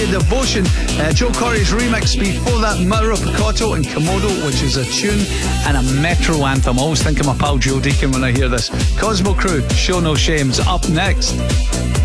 Devotion. Joe Corey's remix before that, Mother of Picotto and Komodo, which is a tune and a Metro anthem. I always think of my pal Joe Deacon when I hear this. Cosmo Crew, Show No Shames, up next.